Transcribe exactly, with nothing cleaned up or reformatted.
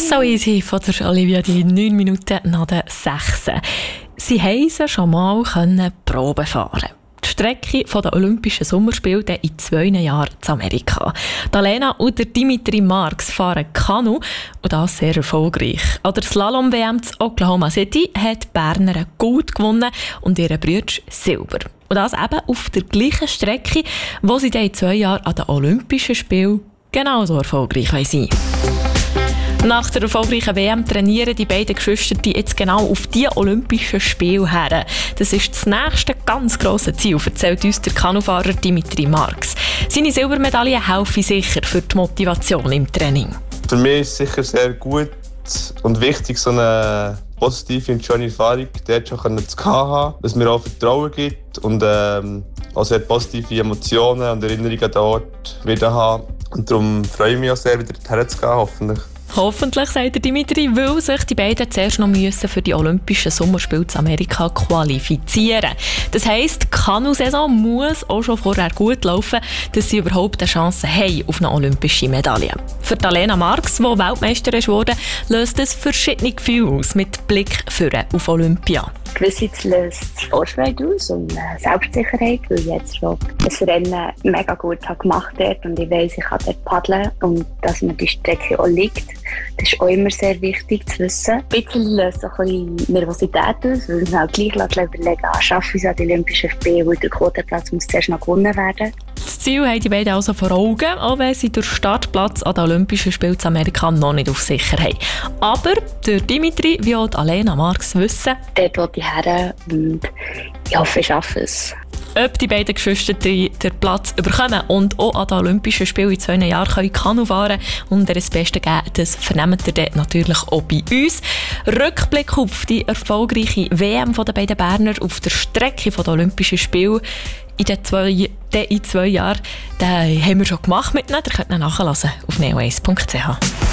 So easy von der Olivia, die neun Minuten nach der sechs. Sie haben schon mal Probe fahren. Die Strecke der Olympischen Sommerspiele in zwei Jahren in Amerika. Alena und der Dimitri Marx fahren Kanu und das sehr erfolgreich. An der Slalom-W M in Oklahoma City hat die Berner Gold gewonnen und ihre Brüder Silber. Und das eben auf der gleichen Strecke, wo sie dann in zwei Jahren an den Olympischen Spielen genauso erfolgreich sein wollen. Nach der erfolgreichen W M trainieren die beiden Geschwister jetzt genau auf die Olympischen Spiele her. Das ist das nächste ganz grosse Ziel, erzählt uns der Kanufahrer Dimitri Marx. Seine Silbermedaille helfen sicher für die Motivation im Training. Für mich ist es sicher sehr gut und wichtig, so eine positive und schöne Erfahrung dort schon zu haben, dass mir auch Vertrauen gibt und ähm, auch sehr positive Emotionen und Erinnerungen dort wieder haben. Und darum freue ich mich auch sehr, wieder dorthin zu gehen, hoffentlich. Hoffentlich, sagt der Dimitri, weil sich die beiden zuerst noch müssen für die Olympischen Sommerspiele in Amerika qualifizieren. Das heisst, die Kanu-Saison muss auch schon vorher gut laufen, dass sie überhaupt eine Chance haben auf eine olympische Medaille. Für Alena Marx, die Weltmeisterin wurde, löst es verschiedene Gefühle aus mit Blick auf Olympia. Gewissermaßen löst es Vorfreude aus und Selbstsicherheit, weil ich jetzt schon das Rennen mega gut habe gemacht habe und ich weiss, ich kann dort paddeln und dass mir die Strecke auch liegt. Das ist auch immer sehr wichtig zu wissen. Ein bisschen löst auch ein bisschen Nervosität aus, weil wir halt gleich überlegen, ah, schaffen wir es an die Olympischen Spiele, weil der Quotenplatz muss zuerst noch gewonnen werden. Das Ziel haben die beiden also vor Augen, auch wenn sie den Startplatz an den Olympischen Spielen in Amerika noch nicht auf sicher haben. Aber der Dimitri wie auch Alena Marx wissen, dort will ich her und ich hoffe, ich schaffe es. Ob die beiden Geschwister den Platz bekommen und auch an den Olympischen Spielen in zwei Jahren Kanu fahren und ihr das Beste geben, das vernehmt ihr dann natürlich auch bei uns. Rückblick auf die erfolgreiche W M der beiden Berner auf der Strecke der Olympischen Spiele in den zwei, in zwei Jahren, den haben wir schon gemacht mit ihnen. Ihr könnt ihn nachlesen auf neo eins punkt c h.